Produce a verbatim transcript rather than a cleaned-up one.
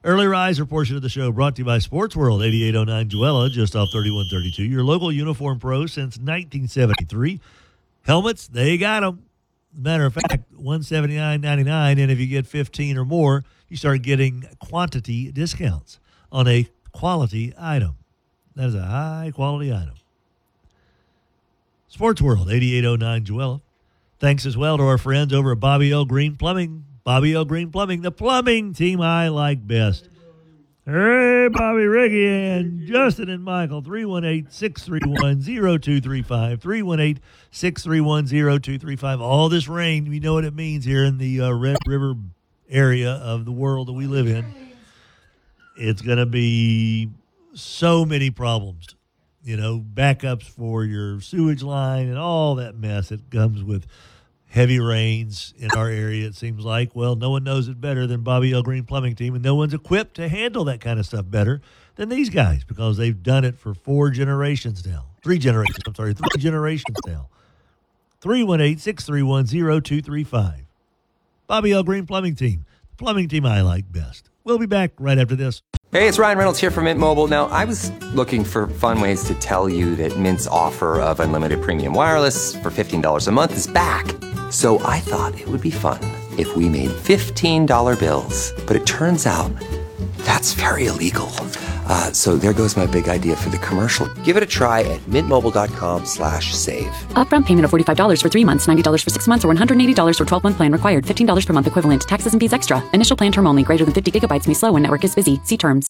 Early riser portion of the show brought to you by Sports World, eighty-eight oh nine Joella, just off thirty-one thirty-two. Your local uniform pro since nineteen seventy-three. Helmets, they got them. Matter of fact, one hundred seventy-nine ninety-nine, and if you get fifteen or more, you start getting quantity discounts on a quality item. That is a high-quality item. Sports World, eighty-eight oh nine Joella. Thanks as well to our friends over at Bobby L. Green Plumbing. Bobby L. Green Plumbing, the plumbing team I like best. Hey, Bobby, Ricky, and Justin and Michael, three one eight, six three one, zero two three five, three one eight, six three one, zero two three five. All this rain, we know what it means here in the uh, Red River area of the world that we live in. It's going to be so many problems, you know, backups for your sewage line and all that mess that comes with heavy rains in our area, it seems like. Well, no one knows it better than Bobby L. Green Plumbing Team, and no one's equipped to handle that kind of stuff better than these guys because they've done it for four generations now. Three generations, I'm sorry, three generations now. three one eight, six three one, zero two three five. Bobby L. Green Plumbing Team, the plumbing team I like best. We'll be back right after this. Hey, it's Ryan Reynolds here from Mint Mobile. Now, I was looking for fun ways to tell you that Mint's offer of unlimited premium wireless for fifteen dollars a month is back. So I thought it would be fun if we made fifteen dollar bills. But it turns out that's very illegal. Uh, so there goes my big idea for the commercial. Give it a try at mintmobile.com slash save. Upfront payment of forty-five dollars for three months, ninety dollars for six months, or one hundred eighty dollars for twelve-month plan required. fifteen dollars per month equivalent. Taxes and fees extra. Initial plan term only. Greater than fifty gigabytes may slow when network is busy. See terms.